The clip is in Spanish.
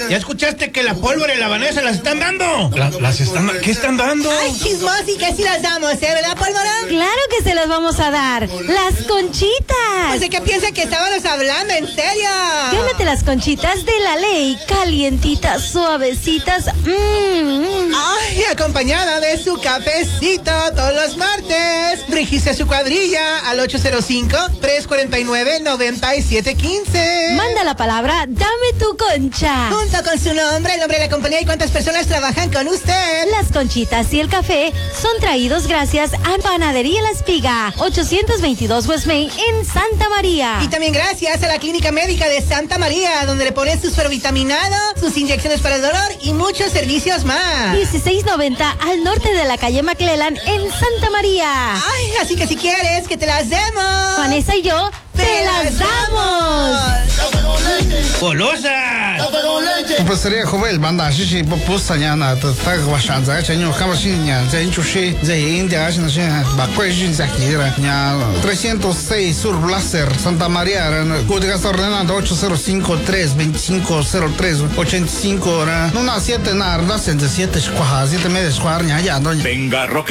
¿Ya escuchaste que la pólvora y la Vanessa las están dando? ¿Qué están dando? Ay, chismosi, que sí las damos, ¿verdad, pólvora? Claro que se las vamos a dar. ¡Las conchitas! Pues de que piensa que estábamos hablando, en serio. Gánate las conchitas de la ley. Calientitas, suavecitas. Ay, acompañada de su cafecito todos los martes. Registre su cuadrilla al 805-349-9715. Manda la palabra Dame tu concha. Junto con su nombre, el nombre de la compañía y cuántas personas trabajan con usted. Las conchitas y el café son traídos gracias a Panadería La Espiga, 822 West Main en Santa María. Y también gracias a la Clínica Médica de Santa María, donde le ponen sus fervitaminados, sus inyecciones para el dolor y muchos servicios más. 1690 al norte de la calle McClellan en Santa María. Ay, así que si quieres que te las demos, Vanessa y yo te las damos. ¡Golosas! Păsăria Jovel, banda și pusaniana, tag vașanța, ce nu cam și nia, ce nici și ze India, și așa, bacoi și zakira, nia 306 sur Blaser, Santa Maria, código Ordenado 805-325-03-85, nu na 7 na, da 7 și cu 7 media și cu arnia, ia, doamne. Venga, Roque.